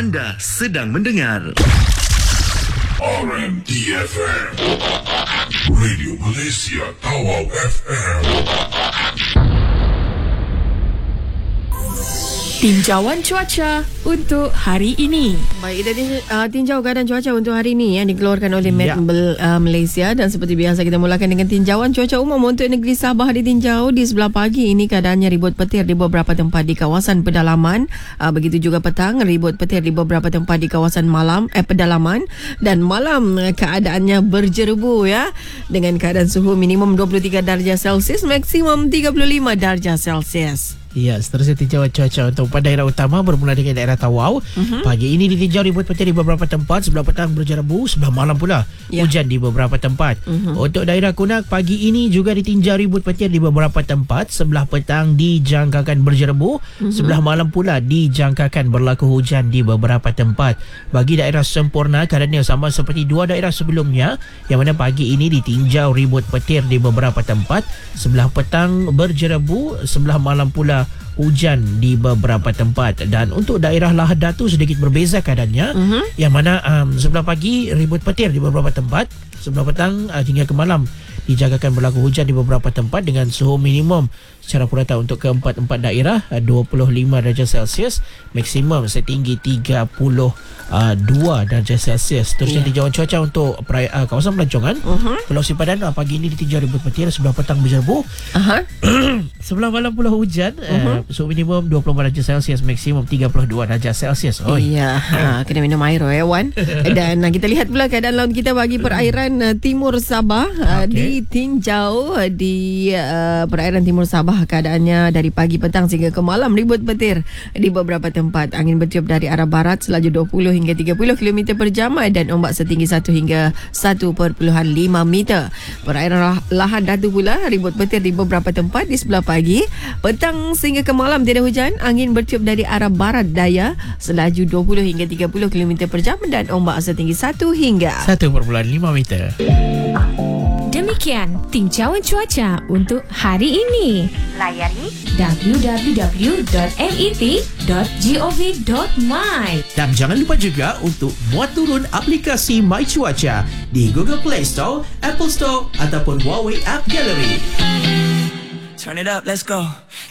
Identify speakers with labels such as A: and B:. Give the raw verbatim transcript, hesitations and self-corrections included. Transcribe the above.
A: Anda sedang mendengar
B: R M D F M, Radio Malaysia Tawau F M.
C: Tinjauan cuaca untuk hari ini.
D: Baik, kita uh, tinjau keadaan cuaca untuk hari ini yang dikeluarkan oleh Met
C: Ya.
D: uh, Malaysia. Dan seperti biasa kita mulakan dengan tinjauan cuaca umum untuk negeri Sabah ditinjau. Di sebelah pagi ini keadaannya ribut petir di beberapa tempat di kawasan pedalaman. Uh, begitu juga petang, ribut petir di beberapa tempat di kawasan malam eh, pedalaman. Dan malam uh, keadaannya berjerebu ya, dengan keadaan suhu minimum dua puluh tiga darjah Celsius, maksimum tiga puluh lima darjah Celsius.
E: Ya, seterusnya tinjauan cuaca untuk empat daerah utama bermula dengan daerah Tawau. Uh-huh. Pagi ini ditinjau ribut petir di beberapa tempat, sebelah petang berjerebu, sebelah malam pula ya. Hujan di beberapa tempat. Uh-huh. Untuk daerah Kunak, pagi ini juga ditinjau ribut petir di beberapa tempat, sebelah petang dijangkakan berjerebu, uh-huh. sebelah malam pula dijangkakan berlaku hujan di beberapa tempat. Bagi daerah Sempurna, keadaannya sama seperti dua daerah sebelumnya, yang mana pagi ini ditinjau ribut petir di beberapa tempat, sebelah petang berjerebu, sebelah malam pula hujan di beberapa tempat. Dan untuk daerah Lahad Datu sedikit berbeza keadaannya, uh-huh. yang mana um, sebelah pagi ribut petir di beberapa tempat, sebelah petang uh, hingga ke malam dijangkakan berlaku hujan di beberapa tempat dengan suhu minimum secara purata untuk keempat-empat daerah dua puluh lima darjah Celsius, maksimum setinggi tiga puluh dua darjah Celsius. Terusnya yeah. tinjauan cuaca untuk peraya, uh, kawasan Pelancongan. Uh-huh. Pulau Sipadan uh, pagi ini ditinjau ribut petir, sebelah petang berjerebu. Uh-huh. Sebelah malam pula hujan. Uh-huh. uh, Suhu minimum dua puluh empat darjah Celsius, maksimum tiga puluh dua darjah Celsius. Oh
D: iya, ha, kena minum air ya Wan. Dan uh, kita lihat pula keadaan laut kita bagi perairan uh, timur Sabah. uh, okay. Ditinjau uh, di uh, perairan timur Sabah, keadaannya dari pagi petang sehingga ke malam ribut petir di beberapa tempat. Angin bertiup dari arah barat selaju dua puluh hingga tiga puluh kilometer per jam dan ombak setinggi satu hingga satu perpuluhan lima meter. Perairan Lahad Datu pula ribut petir di beberapa tempat di sebelah pagi. Petang sehingga ke malam tiada hujan. Angin bertiup dari arah barat daya selaju dua puluh hingga tiga puluh kilometer per jam dan ombak setinggi satu hingga
E: satu perpuluhan lima meter.
C: Demikian tinjauan cuaca untuk hari ini. Layari w w w dot met dot gov dot my.
E: Dan jangan lupa juga untuk muat turun aplikasi My Cuaca di Google Play Store, Apple Store ataupun Huawei App Gallery.
F: Turn it up, let's go.